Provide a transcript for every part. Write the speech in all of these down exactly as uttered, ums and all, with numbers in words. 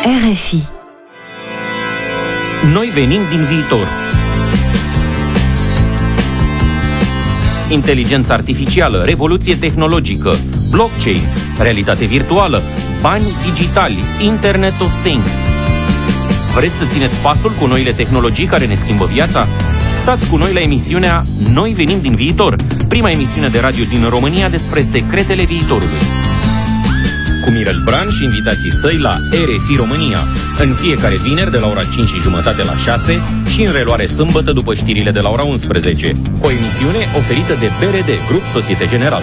R F I. Noi venim din viitor. Inteligență artificială, revoluție tehnologică, blockchain, realitate virtuală, bani digitali, Internet of Things. Vreți să țineți pasul cu noile tehnologii care ne schimbă viața? Stați cu noi la emisiunea Noi venim din viitor, prima emisiune de radio din România despre secretele viitorului. Cu Mirel Bran și invitații săi la R F I România, în fiecare vineri de la ora cinci și jumătate la șase și în reluare sâmbătă după știrile de la ora unsprezece. O emisiune oferită de B R D, Grup Societe Generală.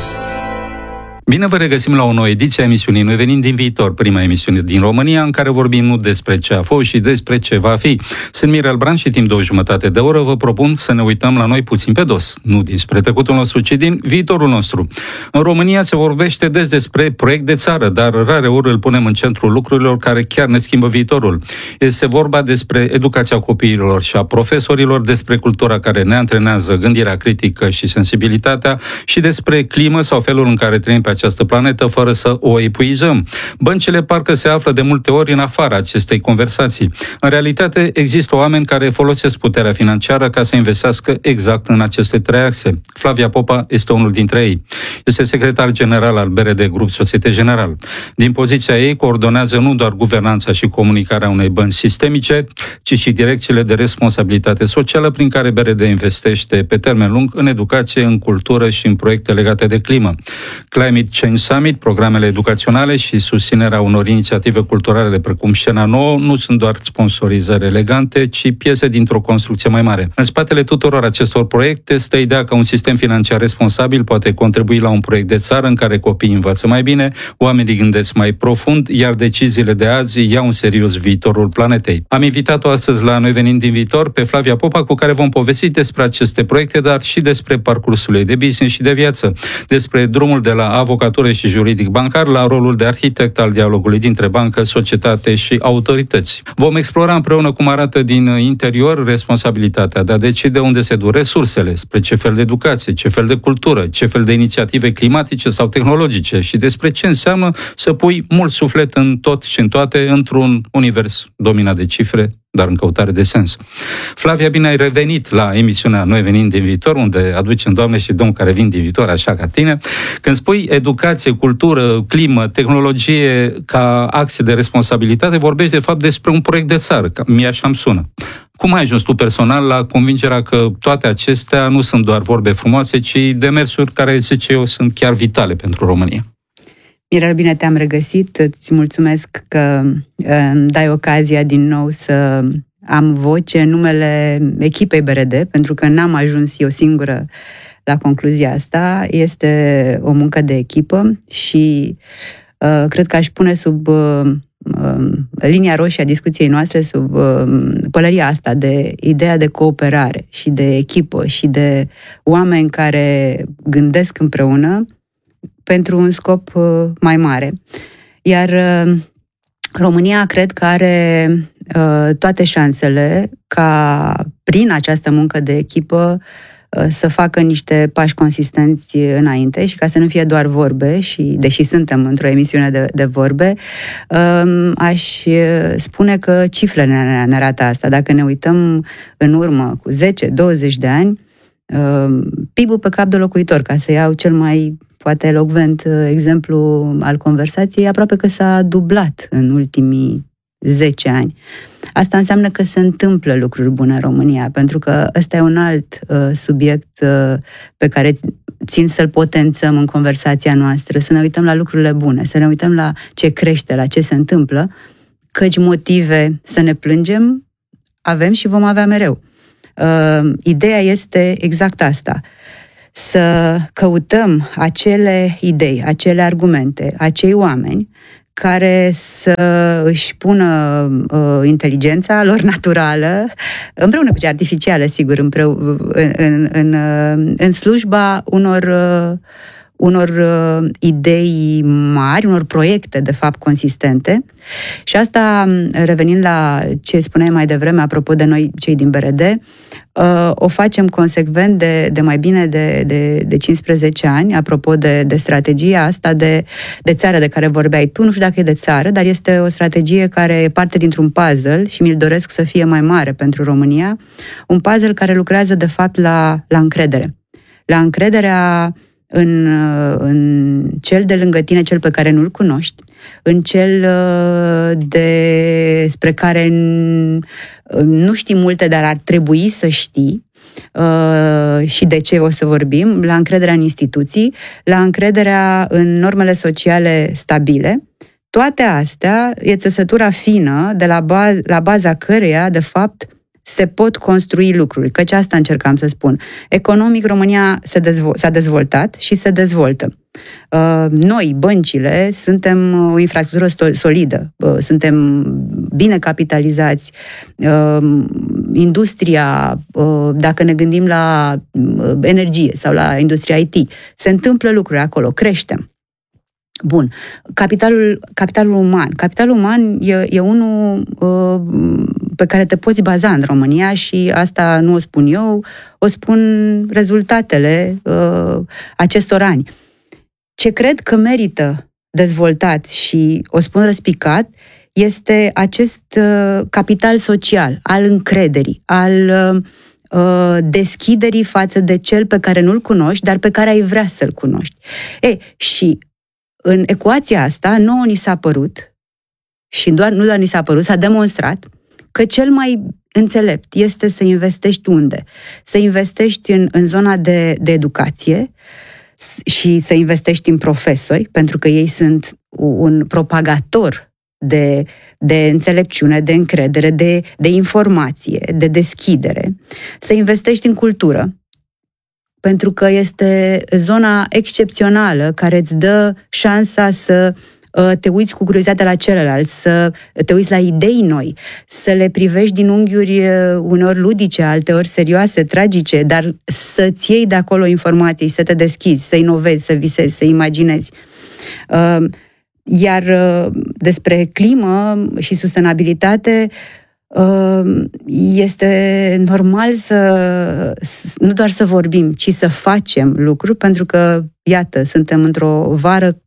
Bine vă regăsim la o nouă ediție a emisiunii Noi venim din viitor, prima emisiune din România, în care vorbim nu despre ce a fost și despre ce va fi. Sunt Mirel Bran și timp de o jumătate de oră vă propun să ne uităm la noi puțin pe dos, nu dinspre trecutul nostru, ci din viitorul nostru. În România se vorbește des despre proiect de țară, dar rare ori îl punem în centrul lucrurilor care chiar ne schimbă viitorul. Este vorba despre educația copiilor și a profesorilor, despre cultura care ne antrenează gândirea critică și sensibilitatea și despre climă sau felul în care trăim pe această planetă fără să o epuizăm. Băncile parcă se află de multe ori în afara acestei conversații. În realitate, există oameni care folosesc puterea financiară ca să investească exact în aceste trei axe. Flavia Popa este unul dintre ei. Este secretar general al B R D, Grup Societe General. Din poziția ei, coordonează nu doar guvernanța și comunicarea unei bănci sistemice, ci și direcțiile de responsabilitate socială prin care B R D investește pe termen lung în educație, în cultură și în proiecte legate de climă. Climate Change Summit, programele educaționale și susținerea unor inițiative culturale precum Scena Nouă nu sunt doar sponsorizări elegante, ci piese dintr-o construcție mai mare. În spatele tuturor acestor proiecte stă ideea că un sistem financiar responsabil poate contribui la un proiect de țară în care copiii învață mai bine, oamenii gândesc mai profund, iar deciziile de azi iau în serios viitorul planetei. Am invitat-o astăzi la Noi venim din viitor pe Flavia Popa, cu care vom povesti despre aceste proiecte, dar și despre parcursul ei de business și de viață, despre drumul de la avocatură și juridic bancar la rolul de arhitect al dialogului dintre bancă, societate și autorități. Vom explora împreună cum arată din interior responsabilitatea de a decide unde se duc resursele, spre ce fel de educație, ce fel de cultură, ce fel de inițiative climatice sau tehnologice și despre ce înseamnă să pui mult suflet în tot și în toate într-un univers dominat de cifre, dar în căutare de sens. Flavia, bine ai revenit la emisiunea Noi venim din viitor, unde aducem doamne și domni care vin din viitor, așa ca tine. Când spui educație, cultură, climă, tehnologie ca axe de responsabilitate, vorbești de fapt despre un proiect de țară, mie așa îmi sună. Cum ai ajuns tu personal la convingerea că toate acestea nu sunt doar vorbe frumoase, ci demersuri care, zice eu, sunt chiar vitale pentru România? Mirel, bine te-am regăsit, îți mulțumesc că îmi dai ocazia din nou să am voce în numele echipei B R D, pentru că n-am ajuns eu singură la concluzia asta. Este o muncă de echipă și uh, cred că aș pune sub uh, linia roșie a discuției noastre, sub uh, pălăria asta de ideea de cooperare și de echipă și de oameni care gândesc împreună pentru un scop mai mare. Iar România cred că are toate șansele ca prin această muncă de echipă să facă niște pași consistenți înainte și ca să nu fie doar vorbe, și deși suntem într-o emisiune de, de vorbe, aș spune că cifrele ne, ne arată asta. Dacă ne uităm în urmă cu zece douăzeci de ani, P I B-ul pe cap de locuitor, ca să iau cel mai poate elocvent exemplu al conversației, aproape că s-a dublat în ultimii zece ani. Asta înseamnă că se întâmplă lucruri bune în România, pentru că ăsta e un alt uh, subiect uh, pe care țin să-l potențăm în conversația noastră, să ne uităm la lucrurile bune, să ne uităm la ce crește, la ce se întâmplă, căci motive să ne plângem avem și vom avea mereu. Uh, ideea este exact asta. Să căutăm acele idei, acele argumente, acei oameni care să își pună uh, inteligența lor naturală, împreună cu cea artificială, sigur, împreu- în, în, în, în slujba unor, uh, unor uh, idei mari, unor proiecte, de fapt, consistente. Și asta, revenind la ce spuneai mai devreme, apropo de noi, cei din B R D, uh, o facem consecvent de, de mai bine de, de, de cincisprezece ani, apropo de, de strategia asta de, de țară de care vorbeai tu. Nu știu dacă e de țară, dar este o strategie care e parte dintr-un puzzle și mi-l doresc să fie mai mare pentru România. Un puzzle care lucrează, de fapt, la, la încredere. La încrederea în, în cel de lângă tine, cel pe care nu-l cunoști, în cel despre care nu știi multe, dar ar trebui să știi, și de ce o să vorbim, la încrederea în instituții, la încrederea în normele sociale stabile. Toate astea e țesătura fină de la, baz, la baza căreia, de fapt, se pot construi lucruri, căci asta încercam să spun. Economic, România se dezvol- s-a dezvoltat și se dezvoltă. Noi, băncile, suntem o infrastructură solidă, suntem bine capitalizați. Industria, dacă ne gândim la energie sau la industria I T, se întâmplă lucruri acolo, creștem. Bun. Capitalul, capitalul uman. Capitalul uman e, e unul uh, pe care te poți baza în România și asta nu o spun eu, o spun rezultatele uh, acestor ani. Ce cred că merită dezvoltat și o spun răspicat este acest uh, capital social, al încrederii, al uh, deschiderii față de cel pe care nu-l cunoști, dar pe care ai vrea să-l cunoști. E, și în ecuația asta, nouă ni s-a părut, și doar, nu doar ni s-a părut, s-a demonstrat că cel mai înțelept este să investești unde? Să investești în, în zona de, de educație și să investești în profesori, pentru că ei sunt un propagator de, de înțelepciune, de încredere, de, de informație, de deschidere. Să investești în cultură, pentru că este zona excepțională care îți dă șansa să te uiți cu curiozitate la celălalt, să te uiți la idei noi, să le privești din unghiuri uneori ludice, alteori serioase, tragice, dar să-ți iei de acolo informații, să te deschizi, să inovezi, să visezi, să imaginezi. Iar despre climă și sustenabilitate, este normal să nu doar să vorbim, ci să facem lucruri, pentru că, iată, suntem într-o vară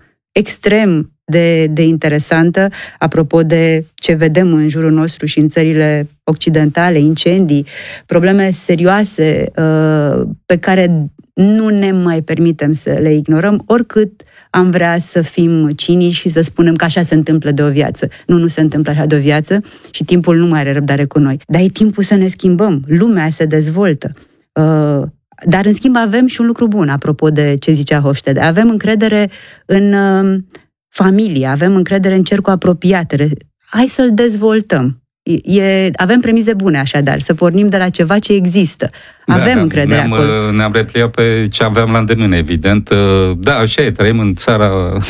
extrem de, de interesantă, apropo de ce vedem în jurul nostru și în țările occidentale, incendii, probleme serioase pe care nu ne mai permitem să le ignorăm, oricât am vrea să fim cinici și să spunem că așa se întâmplă de o viață. Nu, nu se întâmplă așa de o viață și timpul nu mai are răbdare cu noi. Dar e timpul să ne schimbăm. Lumea se dezvoltă. Uh, dar, în schimb, avem și un lucru bun, apropo de ce zicea Hofstede. Avem încredere în uh, familie, avem încredere în cercul apropiat. Hai să-l dezvoltăm. E, avem premize bune, așadar, să pornim de la ceva ce există. Avem da, încredere ne-am, acolo. Ne-am repliat pe ce aveam la îndemână, evident. Da, așa e, trăim în țara,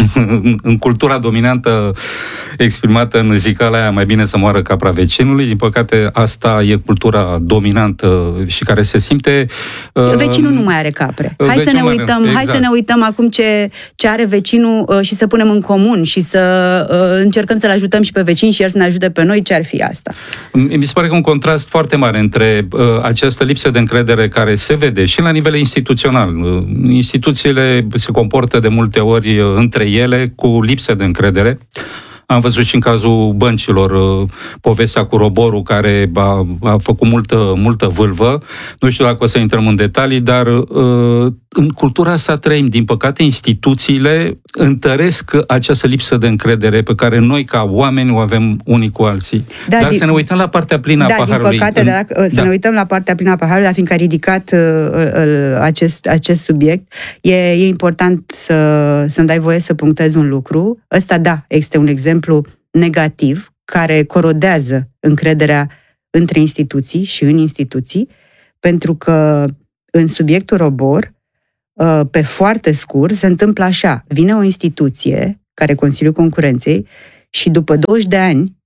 în cultura dominantă exprimată în zicala aia, mai bine să moară capra vecinului. Din păcate, asta e cultura dominantă și care se simte... Vecinul uh, nu mai are capre. Hai să ne uităm, exact. hai să ne uităm acum ce, ce are vecinul uh, și să punem în comun și să uh, încercăm să-l ajutăm și pe vecin și el să ne ajute pe noi. Ce ar fi asta? Mi se pare că un contrast foarte mare între uh, această lipsă de încredere care se vede și la nivel instituțional. Instituțiile se comportă de multe ori între ele cu lipsă de încredere. Am văzut și în cazul băncilor povestea cu roborul care a, a făcut multă, multă vâlvă. Nu știu dacă o să intrăm în detalii, dar în cultura asta trăim. Din păcate, instituțiile întăresc această lipsă de încredere pe care noi, ca oameni, o avem unii cu alții. Da, dar din, să ne uităm la partea plină a da, paharului. Din păcate, în, dacă, să da. ne uităm la partea plină a paharului, dar fiindcă a ridicat uh, acest, acest subiect, e, e important să, să-mi dai voie să punctez un lucru. Ăsta, da, este un exemplu negativ care corodează încrederea între instituții și în instituții, pentru că în subiectul robor, pe foarte scurt, se întâmplă așa. Vine o instituție, care e Consiliul Concurenței, și după douăzeci de ani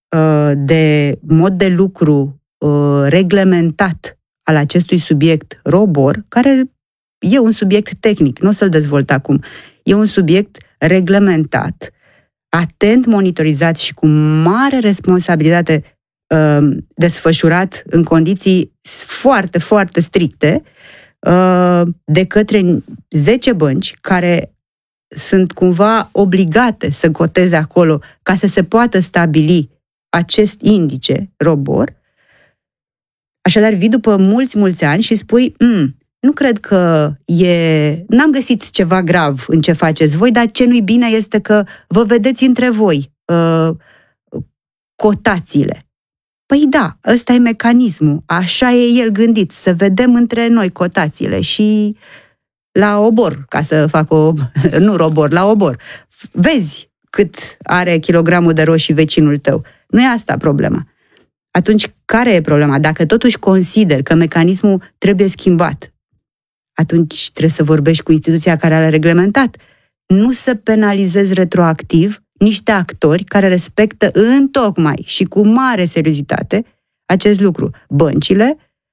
de mod de lucru reglementat al acestui subiect robor, care e un subiect tehnic, nu o să-l dezvolt acum. E un subiect reglementat, atent monitorizat și cu mare responsabilitate uh, desfășurat în condiții foarte, foarte stricte uh, de către zece bănci care sunt cumva obligate să coteze acolo ca să se poată stabili acest indice, ROBOR. Așadar, vii după mulți, mulți ani și spui, mm, nu cred că e... N-am găsit ceva grav în ce faceți voi, dar ce nu-i bine este că vă vedeți între voi uh, cotațiile. Păi da, ăsta e mecanismul, așa e el gândit, să vedem între noi cotațiile și la obor, ca să fac o... nu robor, la obor. Vezi cât are kilogramul de roșii vecinul tău. Nu e asta problema. Atunci, care e problema? Dacă totuși consider că mecanismul trebuie schimbat, atunci trebuie să vorbești cu instituția care l-a reglementat. Nu să penalizezi retroactiv niște actori care respectă întocmai și cu mare seriozitate acest lucru. Băncile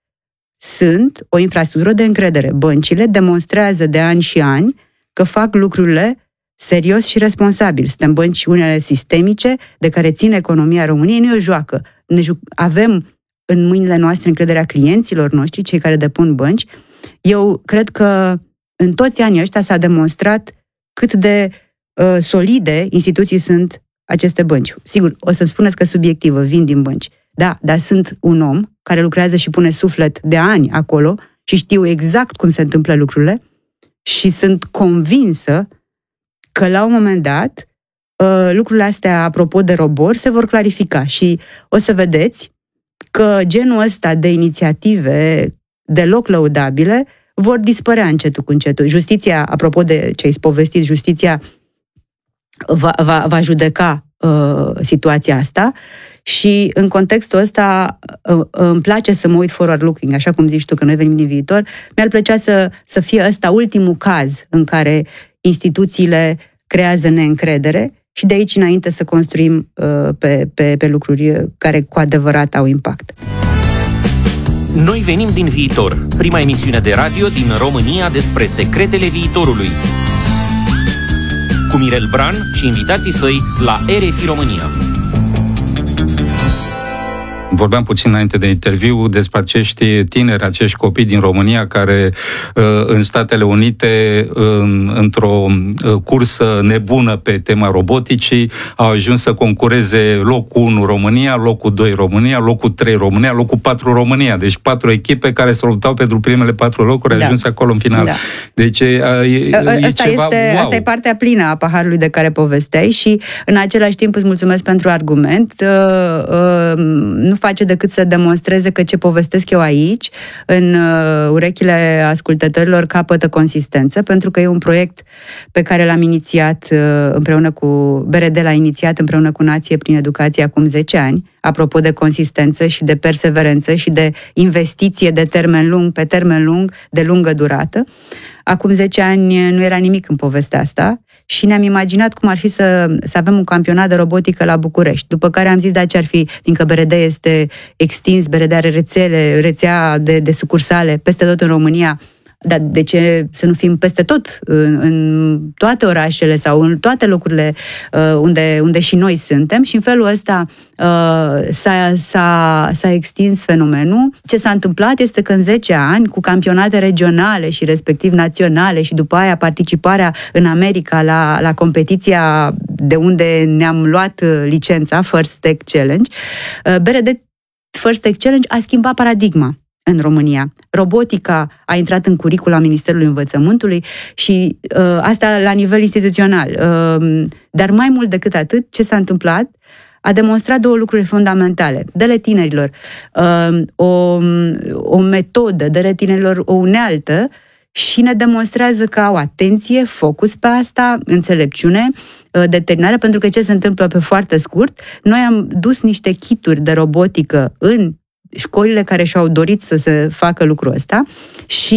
sunt o infrastructură de încredere. Băncile demonstrează de ani și ani că fac lucrurile serios și responsabil. Suntem bănci unele sistemice de care ține economia României, nu e o joacă. Ne ju- avem în mâinile noastre încrederea clienților noștri, cei care depun bănci. Eu cred că în toți anii ăștia s-a demonstrat cât de uh, solide instituții sunt aceste bănci. Sigur, o să-mi spuneți că subiectivă, vin din bănci. Da, dar sunt un om care lucrează și pune suflet de ani acolo și știu exact cum se întâmplă lucrurile și sunt convinsă că la un moment dat uh, lucrurile astea, apropo de ROBOR, se vor clarifica și o să vedeți că genul ăsta de inițiative deloc lăudabile vor dispărea încetul cu încetul. Justiția, apropo de ce ai povestit, justiția va, va, va judeca uh, situația asta și în contextul ăsta uh, îmi place să mă uit forward-looking, așa cum zici tu, că noi venim din viitor. Mi-ar plăcea să, să fie ăsta ultimul caz în care instituțiile creează neîncredere și de aici înainte să construim uh, pe, pe, pe lucruri care cu adevărat au impact. Noi venim din viitor, prima emisiune de radio din România despre secretele viitorului. Cu Mirel Bran și invitații săi la R F I România. Vorbeam puțin înainte de interviu despre acești tineri, acești copii din România care în Statele Unite, într-o cursă nebună pe tema roboticii, au ajuns să concureze locul unu România, locul doi România, locul trei România, locul patru România. Deci patru echipe care se luptau pentru primele patru locuri, au da. ajuns acolo în final. Da. Deci e, e asta ceva este, wow. Asta e partea plină a paharului de care povesteai și în același timp îți mulțumesc pentru argument. Uh, uh, nu face decât să demonstreze că ce povestesc eu aici, în uh, urechile ascultătorilor, capătă consistență, pentru că e un proiect pe care l-am inițiat uh, împreună cu B R D, l-a inițiat împreună cu Nație prin Educație acum zece ani, apropo de consistență și de perseverență și de investiție de termen lung, pe termen lung, de lungă durată. Acum zece ani nu era nimic în povestea asta și ne-am imaginat cum ar fi să, să avem un campionat de robotică la București. După care am zis, da, ce ar fi, fiindcă B R D este extins, B R D are rețele, rețea de, de sucursale peste tot în România, dar de ce să nu fim peste tot, în, în toate orașele sau în toate locurile uh, unde, unde și noi suntem și în felul ăsta uh, s-a, s-a, s-a extins fenomenul. Ce s-a întâmplat este că în zece ani, cu campionate regionale și respectiv naționale și după aia participarea în America la, la competiția de unde ne-am luat licența, First Tech Challenge, uh, B R D First Tech Challenge a schimbat paradigma în România. Robotica a intrat în curicula Ministerului Învățământului și uh, asta la nivel instituțional. Uh, dar mai mult decât atât, ce s-a întâmplat a demonstrat două lucruri fundamentale. Dă-le tinerilor uh, o, o metodă, dă-le tinerilor o unealtă și ne demonstrează că au atenție, focus pe asta, înțelepciune, uh, determinare, pentru că ce se întâmplă pe foarte scurt, noi am dus niște kituri de robotică în școlile care și-au dorit să se facă lucrul ăsta și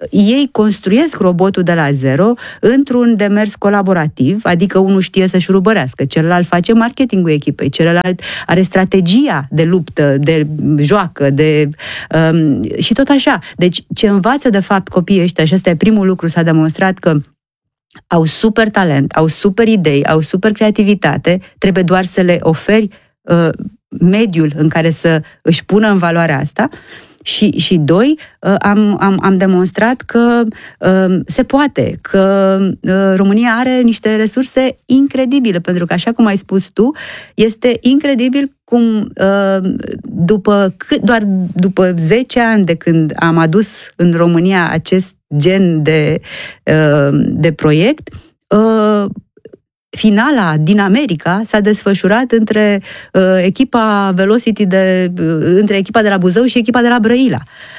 ei construiesc robotul de la zero într-un demers colaborativ, adică unul știe să șurubărească, celălalt face marketingul echipei, celălalt are strategia de luptă, de joacă, de, um, și tot așa. Deci ce învață de fapt copiii ăștia, și ăsta e primul lucru, s-a demonstrat că au super talent, au super idei, au super creativitate, trebuie doar să le oferi uh, mediul în care să își pună în valoare asta. Și, și doi, uh, am, am, am demonstrat că uh, se poate, că uh, România are niște resurse incredibile, pentru că, așa cum ai spus tu, este incredibil cum uh, după, doar după zece ani de când am adus în România acest gen de, uh, de proiect, uh, finala din America s-a desfășurat între uh, echipa Velocity de, uh, între echipa de la Buzău și echipa de la Brăila.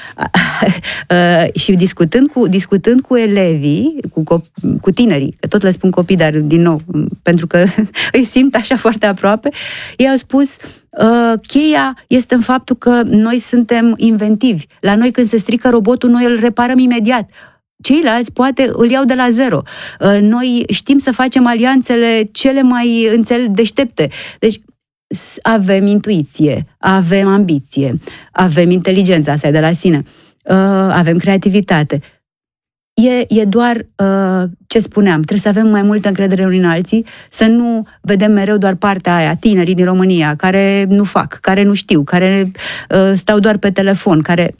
uh, și discutând cu, discutând cu elevii, cu, cop- cu tinerii, că tot le spun copii, dar din nou, pentru că îi simt așa foarte aproape, ei au spus uh, cheia este în faptul că noi suntem inventivi. La noi când se strică robotul, noi îl reparăm imediat. Ceilalți poate îl iau de la zero. Noi știm să facem alianțele cele mai înțel deștepte. Deci avem intuiție, avem ambiție, avem inteligență, asta e de la sine, avem creativitate. E, e doar ce spuneam, trebuie să avem mai multă încredere unii în alții, să nu vedem mereu doar partea aia, tinerii din România, care nu fac, care nu știu, care stau doar pe telefon, care...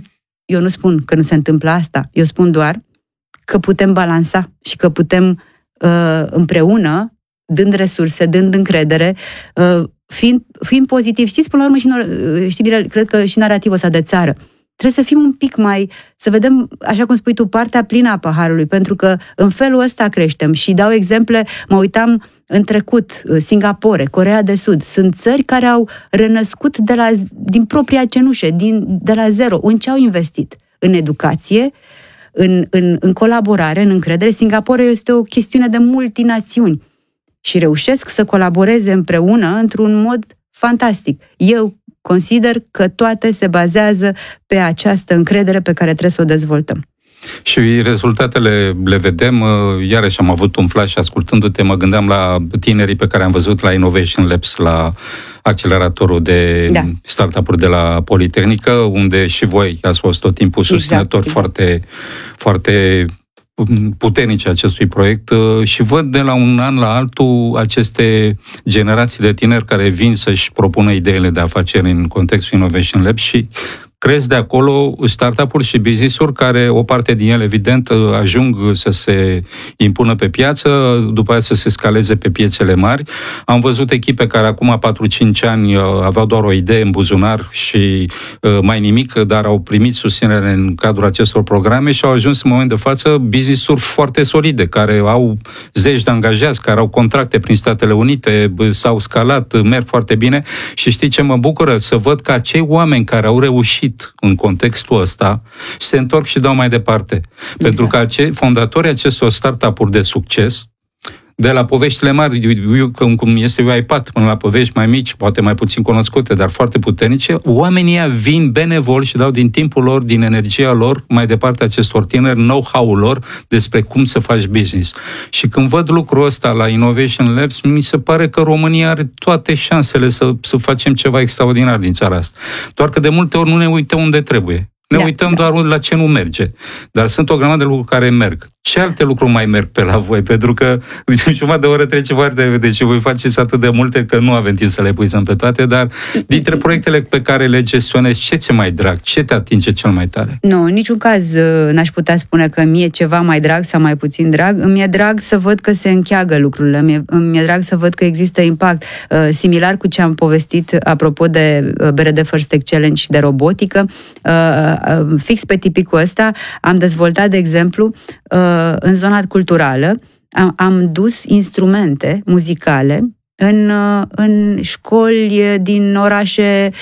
Eu nu spun că nu se întâmplă asta, eu spun doar că putem balansa și că putem uh, împreună, dând resurse, dând încredere, uh, fiind, fiind pozitiv. Știți, până la urmă, și, știi bine, cred că și narativul ăsta de țară. Trebuie să fim un pic mai, să vedem, așa cum spui tu, partea plină a paharului, pentru că în felul ăsta creștem. Și dau exemple, mă uitam în trecut, Singapore, Coreea de Sud, sunt țări care au renăscut de la, din propria cenușă, din, de la zero. În ce au investit? În educație, în, în, în colaborare, în încredere. Singapore este o chestiune de multinațiuni și reușesc să colaboreze împreună într-un mod fantastic. Eu consider că toate se bazează pe această încredere pe care trebuie să o dezvoltăm. Și rezultatele le vedem, iarăși am avut un flash ascultându-te, mă gândeam la tinerii pe care am văzut la Innovation Labs, la acceleratorul de da. startup-uri de la Politehnică, unde și voi ați fost tot timpul susținători exact, exact. foarte, foarte puternice acestui proiect și văd de la un an la altul aceste generații de tineri care vin să-și propună ideile de afaceri în contextul Innovation Lab și cresc de acolo startup-uri și business-uri care, o parte din ele, evident, ajung să se impună pe piață, după aceea să se scaleze pe piețele mari. Am văzut echipe care acum patru-cinci ani aveau doar o idee în buzunar și mai nimic, dar au primit susținere în cadrul acestor programe și au ajuns în moment de față business-uri foarte solide, care au zeci de angajați, care au contracte prin Statele Unite, s-au scalat, merg foarte bine și știi ce mă bucură? Să văd că acei oameni care au reușit în contextul ăsta, se întorc și dau mai departe. Exact. Pentru că acei fondatorii acestor startup-uri de succes, de la poveștile mari, cum este UiPath, până la povești mai mici, poate mai puțin cunoscute, dar foarte puternice, oamenii ăia vin benevol și dau din timpul lor, din energia lor, mai departe acestor tineri, know-how-ul lor despre cum să faci business. Și când văd lucrul ăsta la Innovation Labs, mi se pare că România are toate șansele să, să facem ceva extraordinar din țara asta. Doar că de multe ori nu ne uităm unde trebuie. Ne da, uităm da. doar la ce nu merge. Dar sunt o grămadă de lucruri care merg. Ce alte lucruri mai merg pe la voi? Pentru că jumătate de oră trece foarte repede și voi faceți atât de multe că nu avem timp să le epuizăm pe toate, dar dintre proiectele pe care le gestionezi, ce ți-e mai drag? Ce te atinge cel mai tare? Nu, în niciun caz n-aș putea spune că mie ceva mai drag sau mai puțin drag. Îmi e drag să văd că se încheagă lucrurile. Îmi e, îmi e drag să văd că există impact. Uh, similar cu ce am povestit apropo de B R D First Excellence și de robotică, uh, uh, fix pe tipicul ăsta am dezvoltat, de exemplu, uh, în zona culturală, am, am dus instrumente muzicale în, în școli din orașe,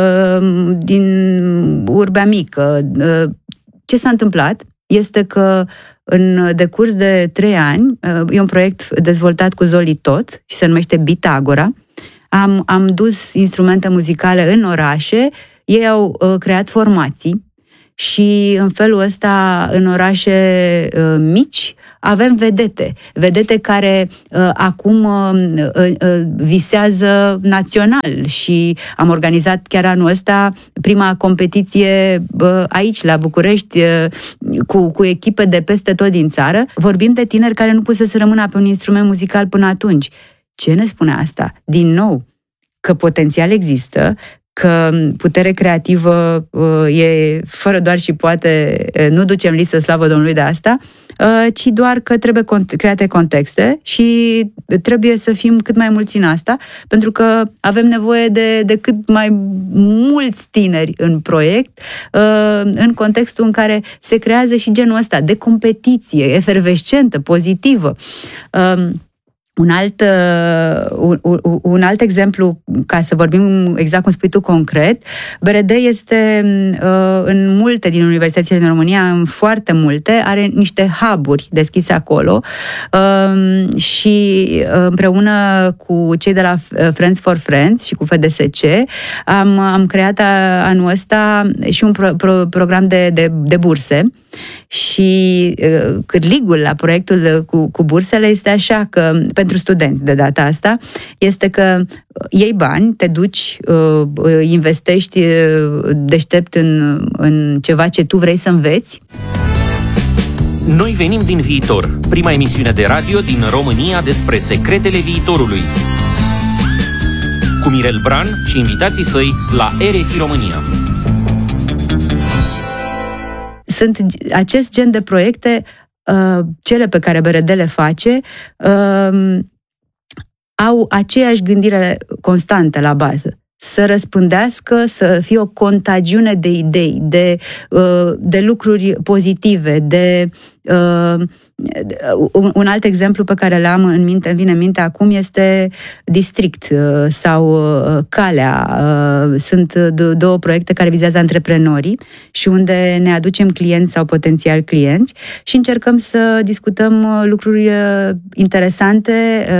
din urbea mică. Ce s-a întâmplat este că în decurs de trei ani, e un proiect dezvoltat cu Zoli Tot și se numește Bitagora, am, am dus instrumente muzicale în orașe, ei au creat formații și în felul ăsta în orașe uh, mici avem vedete, vedete care uh, acum uh, uh, visează național și am organizat chiar anul ăsta prima competiție uh, aici la București uh, cu, cu echipe de peste tot din țară. Vorbim de tineri care nu pusese să rămână pe un instrument muzical până atunci. Ce ne spune asta? Din nou, că potențial există, că putere creativă uh, e fără doar și poate, uh, nu ducem listă, slavă Domnului de asta, uh, ci doar că trebuie cont- create contexte și trebuie să fim cât mai mulți în asta, pentru că avem nevoie de, de cât mai mulți tineri în proiect, uh, în contextul în care se creează și genul ăsta de competiție efervescentă, pozitivă. Uh, Un alt, uh, un, un alt exemplu, ca să vorbim exact cum spui tu concret, B R D este uh, în multe din universitățile din România, în foarte multe, are niște hub-uri deschise acolo uh, și uh, împreună cu cei de la Friends for Friends și cu F D S C am, am creat anul ăsta și un pro, pro, program de, de, de burse. Și uh, cârligul la proiectul cu, cu bursele este așa că, pentru studenți de data asta, este că iei bani, te duci, uh, investești uh, deștept în, în ceva ce tu vrei să înveți. Noi venim din viitor, prima emisiune de radio din România despre secretele viitorului. Cu Mirel Bran și invitații săi la R F I România. Sunt acest gen de proiecte, uh, cele pe care B R D le face, uh, au aceeași gândire constantă la bază. Să răspândească, să fie o contagiune de idei, de, uh, de lucruri pozitive, de... Uh, un alt exemplu pe care l-am în minte, îmi vine în minte acum, este District sau Calea. Sunt două proiecte care vizează antreprenorii și unde ne aducem clienți sau potențial clienți și încercăm să discutăm lucruri interesante,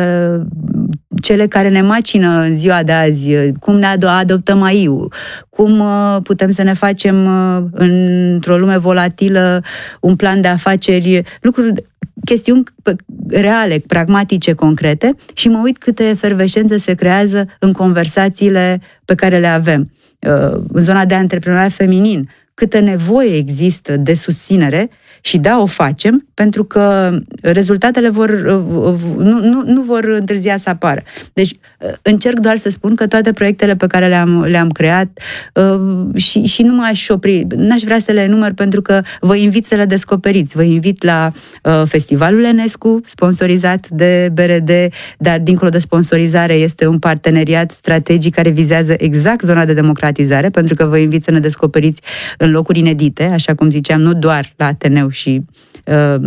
cele care ne macină în ziua de azi, cum ne adoptăm A I-ul, cum putem să ne facem într-o lume volatilă un plan de afaceri, lucruri, chestiuni reale, pragmatice, concrete și mă uit câte efervescență se creează în conversațiile pe care le avem. În zona de antreprenoriat feminin, câtă nevoie există de susținere și da, o facem, pentru că rezultatele vor, nu, nu, nu vor întârzia să apară. Deci încerc doar să spun că toate proiectele pe care le-am, le-am creat și, și nu m-aș opri, n-aș vrea să le enumăr pentru că vă invit să le descoperiți. Vă invit la Festivalul Enescu, sponsorizat de B R D, dar dincolo de sponsorizare este un parteneriat strategic care vizează exact zona de democratizare, pentru că vă invit să ne descoperiți în locuri inedite, așa cum ziceam, nu doar la Ateneu și uh,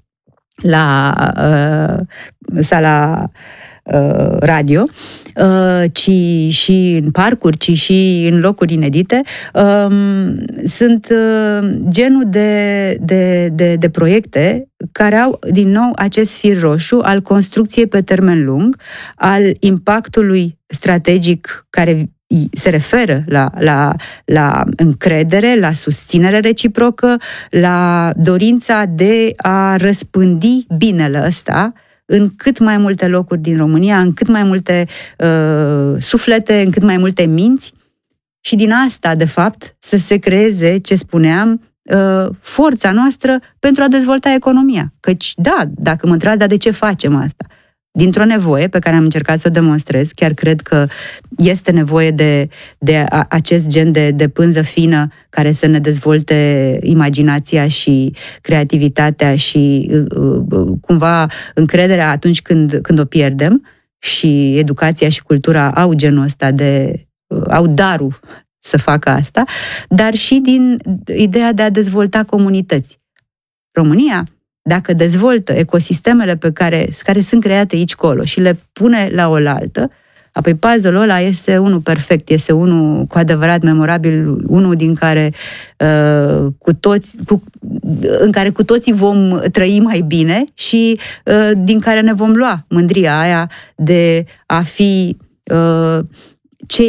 la uh, sala uh, radio, uh, ci și în parcuri, ci și în locuri inedite. Uh, sunt uh, genul de, de, de, de proiecte care au, din nou, acest fir roșu al construcției pe termen lung, al impactului strategic care se referă la, la, la încredere, la susținere reciprocă, la dorința de a răspândi binele ăsta în cât mai multe locuri din România, în cât mai multe uh, suflete, în cât mai multe minți și din asta, de fapt, să se creeze, ce spuneam, uh, forța noastră pentru a dezvolta economia. Căci, da, dacă mă întrebați, dar de ce facem asta? Dintr-o nevoie pe care am încercat să o demonstrez, chiar cred că este nevoie de, de a, acest gen de, de pânză fină care să ne dezvolte imaginația și creativitatea și uh, cumva încrederea atunci când, când o pierdem și educația și cultura au genul ăsta de... Uh, au darul să facă asta, dar și din ideea de a dezvolta comunități. România, dacă dezvoltă ecosistemele pe care, care sunt create aici colo și le pune la oaltă, apoi puzzle-ul ăla este unul perfect, este unul cu adevărat memorabil, unul din care uh, cu toți, cu, în care cu toții vom trăi mai bine și uh, din care ne vom lua mândria aia de a fi uh, cei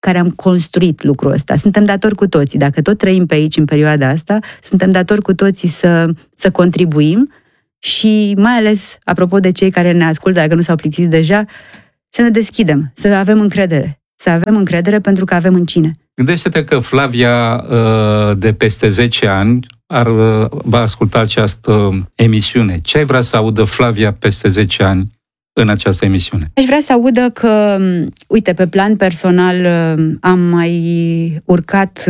care am construit lucrul ăsta. Suntem datori cu toții. Dacă tot trăim pe aici în perioada asta, suntem datori cu toții să, să contribuim și mai ales, apropo de cei care ne ascultă, dacă nu s-au plictisit deja, să ne deschidem, să avem încredere. Să avem încredere pentru că avem în cine. Gândește-te că Flavia de peste zece ani ar, va asculta această emisiune. Ce ai vrea să audă Flavia peste zece ani în această emisiune? Aș vrea să audă că, uite, pe plan personal am mai urcat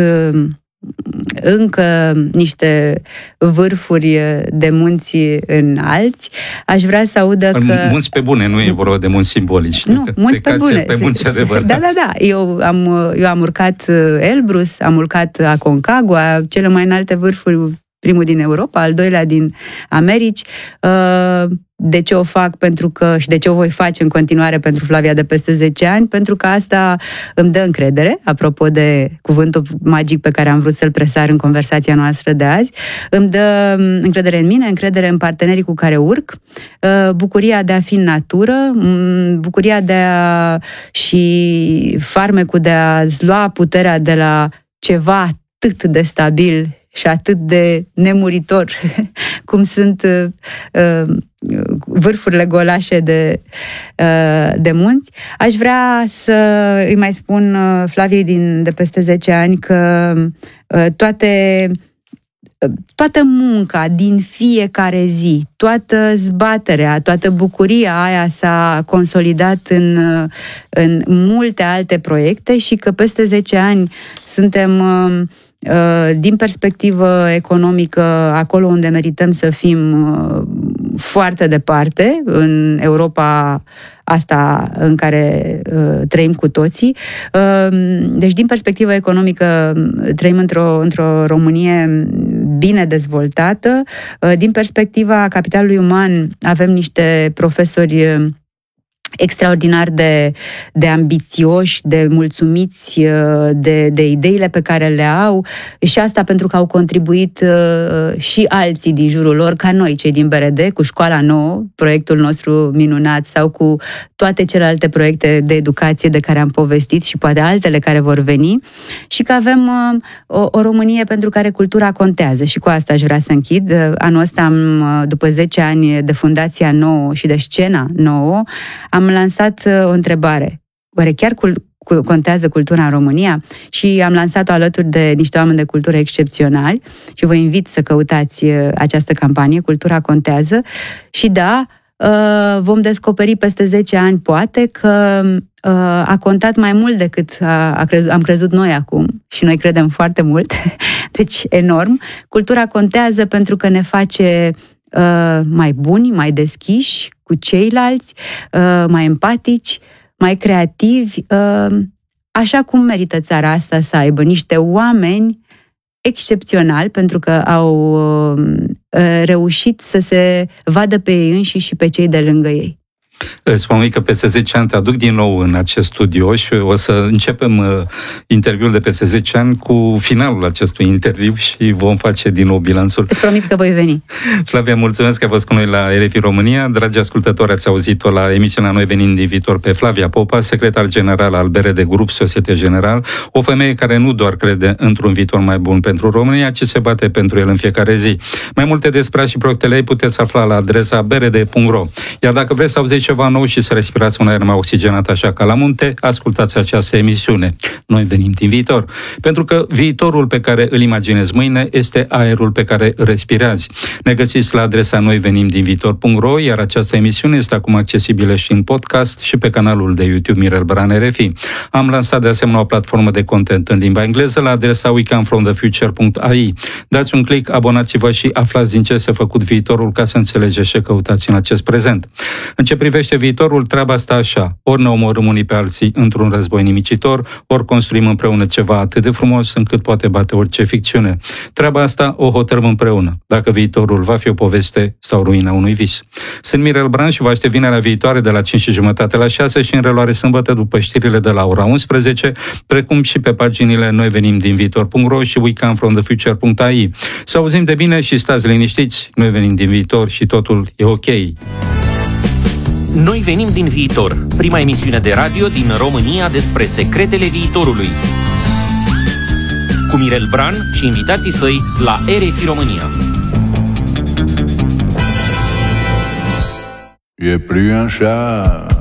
încă niște vârfuri de munți înalți. Aș vrea să audă că... Munți pe bune, nu e vorba de munți simbolici. Nu, munți pe bune. Pe munți adevărați. Da, da, da. Eu am, eu am urcat Elbrus, am urcat Aconcagua, cele mai înalte vârfuri, primul din Europa, al doilea din Americi. De ce o fac? Pentru că, și de ce o voi face în continuare pentru Flavia de peste zece ani? Pentru că asta îmi dă încredere, apropo de cuvântul magic pe care am vrut să-l presar în conversația noastră de azi. Îmi dă încredere în mine, încredere în partenerii cu care urc, bucuria de a fi în natură, bucuria de a și farmecul de a-ți lua puterea de la ceva atât de stabil și atât de nemuritor cum sunt uh, vârfurile golașe de, uh, de munți. Aș vrea să îi mai spun uh, Flaviei din, de peste zece ani că uh, toate, uh, toată munca din fiecare zi, toată zbaterea, toată bucuria aia s-a consolidat în, uh, în multe alte proiecte și că peste zece ani suntem... Uh, din perspectivă economică, acolo unde merităm să fim foarte departe, în Europa asta în care trăim cu toții. Deci, din perspectivă economică, trăim într-o, într-o Românie bine dezvoltată. Din perspectiva capitalului uman, avem niște profesori extraordinar de, de ambițioși, de mulțumiți de, de ideile pe care le au și asta pentru că au contribuit uh, și alții din jurul lor, ca noi, cei din B R D, cu Școala Nouă, proiectul nostru minunat, sau cu toate celelalte proiecte de educație de care am povestit și poate altele care vor veni, și că avem uh, o, o Românie pentru care cultura contează. Și cu asta aș vrea să închid. Uh, anul ăsta, am, după zece ani de Fundația Nouă și de Scena Nouă, am Am lansat o întrebare. Oare chiar cul- contează cultura în România? Și am lansat-o alături de niște oameni de cultură excepționali și vă invit să căutați această campanie, Cultura Contează. Și da, vom descoperi peste zece ani, poate, că a contat mai mult decât a crezut, am crezut noi acum. Și noi credem foarte mult. Deci, enorm. Cultura contează pentru că ne face mai buni, mai deschiși cu ceilalți, mai empatici, mai creativi, așa cum merită țara asta să aibă niște oameni excepționali, pentru că au reușit să se vadă pe ei înșiși și pe cei de lângă ei. Spun că peste zece ani te aduc din nou în acest studio și o să începem uh, interviul de peste zece ani cu finalul acestui interviu și vom face din nou bilanțul. Îți promit că voi veni. Flavia, mulțumesc că ai fost cu noi la R F I România. Dragi ascultători, ați auzit-o la emisiunea Noi Venim din Viitor pe Flavia Popa, secretar general al B R D Group Societe General, o femeie care nu doar crede într-un viitor mai bun pentru România, ci se bate pentru el în fiecare zi. Mai multe despre ea și proiectele ei puteți afla la adresa b r d punct r o. Iar dacă vreți să auziți ceva nou și să respirați un aer mai oxigenat așa ca la munte, ascultați această emisiune. Noi venim din viitor. Pentru că viitorul pe care îl imaginezi mâine este aerul pe care respirați. Ne găsiți la adresa noi venim din viitor punct r o, iar această emisiune este acum accesibilă și în podcast și pe canalul de YouTube Mirel Bran R F I. Am lansat de asemenea o platformă de content în limba engleză la adresa we come from the future punct a i. Dați un click, abonați-vă și aflați din ce s-a făcut viitorul ca să înțelegeți ce căutați în acest prezent. În ce privește viitorul, treaba asta așa. Ori ne omorâm unii pe alții într-un război nimicitor, ori construim împreună ceva atât de frumos încât poate bate orice ficțiune. Treaba asta o hotărâm împreună, dacă viitorul va fi o poveste sau ruina unui vis. Sunt Mirel Bran și vă aștept vinerea viitoare de la cinci și jumătate la șase și în reluare sâmbătă după știrile de la ora unsprezece, precum și pe paginile noi venim din viitor punct r o și we come from the future punct a i. Să auzim de bine și stați liniștiți, noi venim din viitor și totul e ok. Noi venim din viitor, prima emisiune de radio din România despre secretele viitorului. Cu Mirel Bran și invitații săi la R F I România. E plus un chat